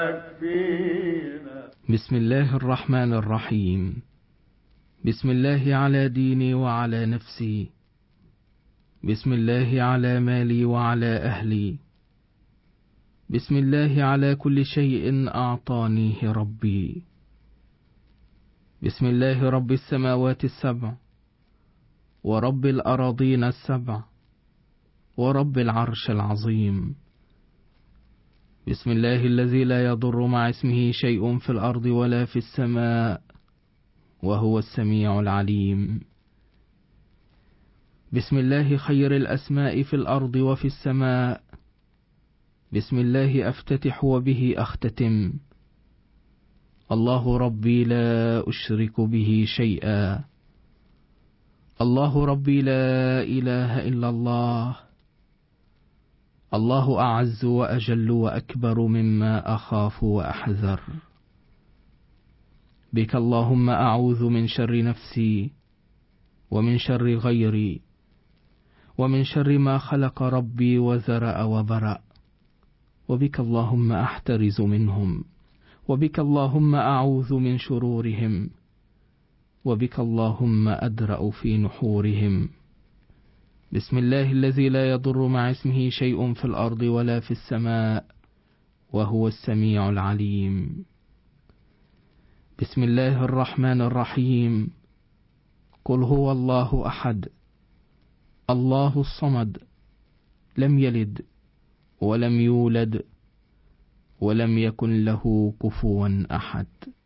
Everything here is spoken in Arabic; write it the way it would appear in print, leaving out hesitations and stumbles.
بسم الله الرحمن الرحيم. بسم الله على ديني وعلى نفسي، بسم الله على مالي وعلى أهلي، بسم الله على كل شيء أعطانيه ربي. بسم الله رب السماوات السبع، ورب الأراضين السبع، ورب العرش العظيم. بسم الله الذي لا يضر مع اسمه شيء في الأرض ولا في السماء، وهو السميع العليم. بسم الله خير الأسماء في الأرض وفي السماء. بسم الله أفتتح وبه أختتم. الله ربي لا أشرك به شيئا. الله ربي لا إله إلا الله. الله أعز وأجل وأكبر مما أخاف وأحذر. بك اللهم أعوذ من شر نفسي، ومن شر غيري، ومن شر ما خلق ربي وذرأ وبرأ. وبك اللهم أحترز منهم، وبك اللهم أعوذ من شرورهم، وبك اللهم أدرأ في نحورهم. بسم الله الذي لا يضر مع اسمه شيء في الأرض ولا في السماء، وهو السميع العليم. بسم الله الرحمن الرحيم. قل هو الله أحد، الله الصمد، لم يلد ولم يولد ولم يكن له كفوا أحد.